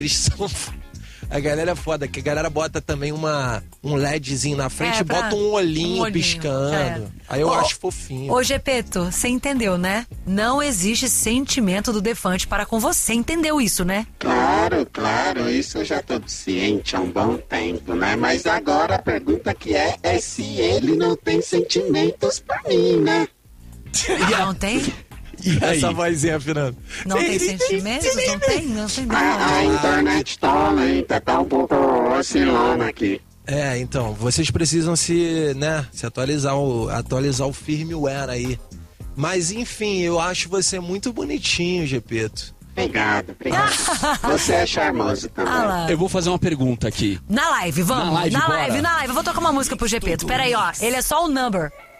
Eles são... A galera é foda, que a galera bota também um LEDzinho na frente e bota um olhinho piscando. Aí eu acho fofinho. Ô, Gepeto, você entendeu, né? Não existe sentimento do Defante para com você. Entendeu isso, né? Claro, isso eu já tô ciente há um bom tempo, né? Mas agora a pergunta que é se ele não tem sentimentos pra mim, né? Não tem? E essa vozinha, Fernando? Não tem sentimentos? Não tem A internet tá lenta, tá um pouco oscilando aqui. Então, vocês precisam se atualizar o firmware aí. Mas enfim, eu acho você muito bonitinho, Gepeto. Obrigado. Você é charmoso também. Eu vou fazer uma pergunta aqui. Na live, vamos. Na live. Eu vou tocar uma música pro Gepeto. Pera aí, ó. Ele é só o number.